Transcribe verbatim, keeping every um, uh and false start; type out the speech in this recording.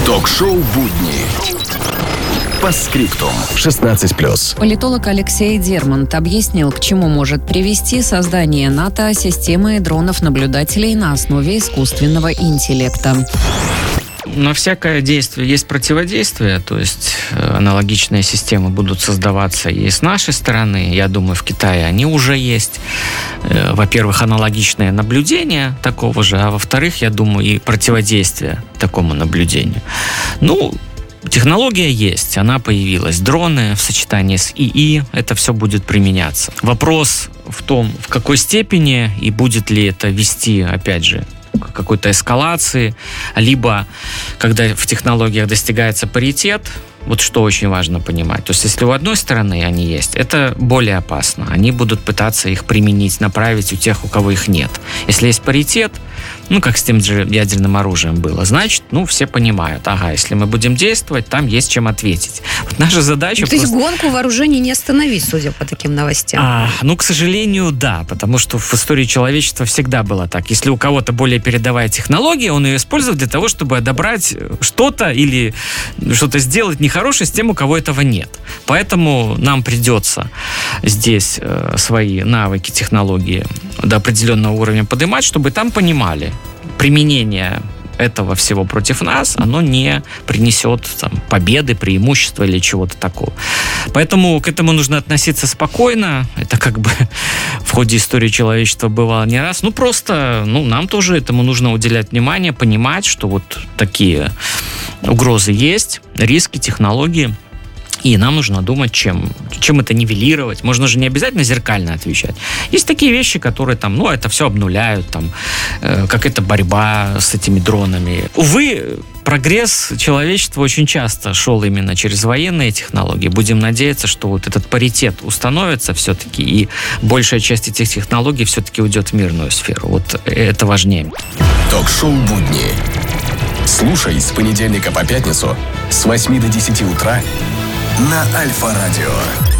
Ток-шоу «Будни». Постскриптум. шестнадцать плюс. Политолог Алексей Дермонт объяснил, к чему может привести создание НАТО системы дронов-наблюдателей на основе искусственного интеллекта. На всякое действие есть противодействие, то есть аналогичные системы будут создаваться и с нашей стороны. Я думаю, в Китае они уже есть. Во-первых, аналогичное наблюдение такого же, а во-вторых, я думаю, и противодействие такому наблюдению. Ну, технология есть, она появилась. Дроны в сочетании с ИИ, это все будет применяться. Вопрос в том, в какой степени и будет ли это вести, опять же, к какой-то эскалации, либо когда в технологиях достигается паритет, вот что очень важно понимать. То есть, если у одной стороны они есть, это более опасно. Они будут пытаться их применить, направить у тех, у кого их нет. Если есть паритет, ну, как с тем же ядерным оружием было, значит, ну, все понимают, ага, если мы будем действовать, там есть чем ответить. Вот наша задача... То просто... есть гонку вооружений не остановить, судя по таким новостям. А, ну, к сожалению, да, потому что в истории человечества всегда было так. Если у кого-то более передовая технология, он ее использует для того, чтобы отобрать что-то или что-то сделать нехорошее с тем, у кого этого нет. Поэтому нам придется здесь э, свои навыки, технологии до определенного уровня поднимать, чтобы там понимали, применение этого всего против нас, оно не принесет там, победы, преимущества или чего-то такого. Поэтому к этому нужно относиться спокойно. Это как бы в ходе истории человечества бывало не раз. Ну, просто ну, нам тоже этому нужно уделять внимание, понимать, что вот такие угрозы есть, риски, технологии. И нам нужно думать, чем, чем это нивелировать. Можно же не обязательно зеркально отвечать. Есть такие вещи, которые там, ну, это все обнуляют, там, э, как это борьба с этими дронами. Увы, прогресс человечества очень часто шел именно через военные технологии. Будем надеяться, что вот этот паритет установится все-таки, и большая часть этих технологий все-таки уйдет в мирную сферу. Вот это важнее. Ток-шоу «Будни». Слушай с понедельника по пятницу с восьми до десяти утра на Альфа-радио.